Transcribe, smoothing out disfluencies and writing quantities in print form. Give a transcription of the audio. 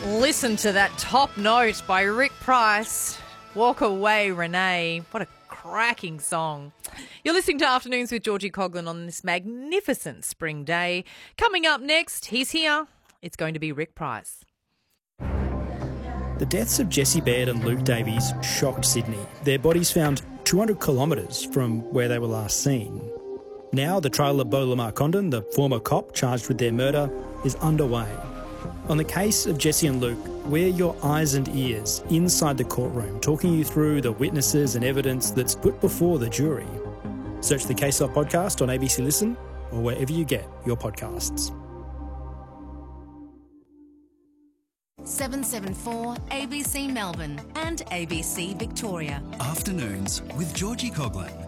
Listen to that top note by Rick Price. Walk Away, Renee. What a cracking song. You're listening to Afternoons with Georgie Coughlin on this magnificent spring day. Coming up next, he's here. It's going to be Rick Price. The deaths of Jessie Baird and Luke Davies shocked Sydney. Their bodies found 200 kilometres from where they were last seen. Now the trial of Beau Lamar Condon, the former cop charged with their murder, is underway. On the case of Jessie and Luke, we're your eyes and ears inside the courtroom, talking you through the witnesses and evidence that's put before the jury. Search the Case Off podcast on ABC Listen or wherever you get your podcasts. 774 ABC Melbourne and ABC Victoria. Afternoons with Georgie Coughlin.